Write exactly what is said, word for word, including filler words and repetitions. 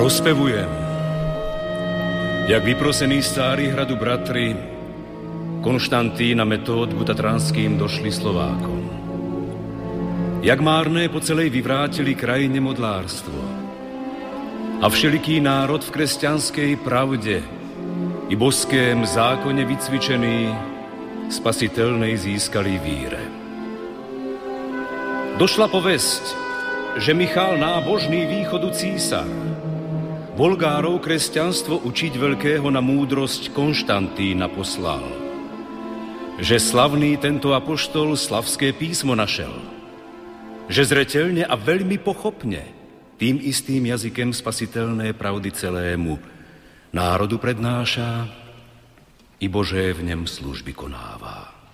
Prospevujem, jak vyprosený stári hradu bratry Konštantín a Metód Butatranským došli Slovákom. Jak márné po celej vyvrátili krajine modlárstvo a všeliký národ v kresťanskej pravde i boském zákone vycvičený spasiteľnej získali víre. Došla povesť, že Michal nábožný východu císar Volgárov kresťanstvo učiť veľkého na múdrosť Konštantína poslal. Že slavný tento apoštol slavské písmo našel. Že zreteľne a veľmi pochopne tým istým jazykem spasiteľné pravdy celému národu prednáša i Božé v ňom služby konává.